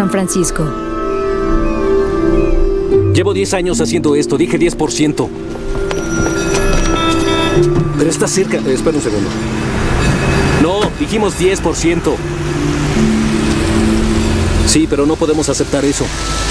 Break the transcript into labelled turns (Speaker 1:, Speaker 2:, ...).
Speaker 1: San Francisco.
Speaker 2: Llevo 10 años haciendo esto. Dije 10%. Pero está cerca. Espera un segundo. No, dijimos 10%. Sí, pero no podemos aceptar eso.